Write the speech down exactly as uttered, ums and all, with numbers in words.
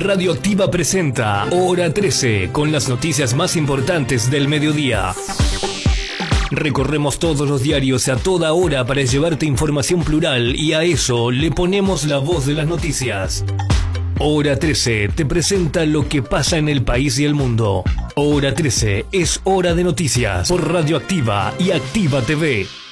Radioactiva presenta Hora trece, con las noticias más importantes del mediodía. Recorremos todos los diarios a toda hora para llevarte información plural y a eso le ponemos la voz de las noticias. Hora trece te presenta lo que pasa en el país y el mundo. Hora trece es hora de noticias por Radioactiva y Activa T V.